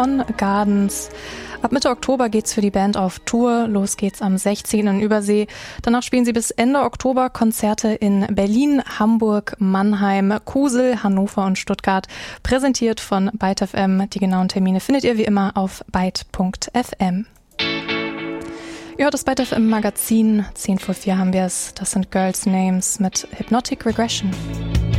von Gardens. Ab Mitte Oktober geht's für die Band auf Tour. Los geht's am 16. in Übersee. Danach spielen sie bis Ende Oktober Konzerte in Berlin, Hamburg, Mannheim, Kusel, Hannover und Stuttgart. Präsentiert von Byte FM. Die genauen Termine findet ihr wie immer auf byte.fm. Ihr hört das Byte FM Magazin. 10 vor 4 haben wir es. Das sind Girls' Names mit Hypnotic Regression.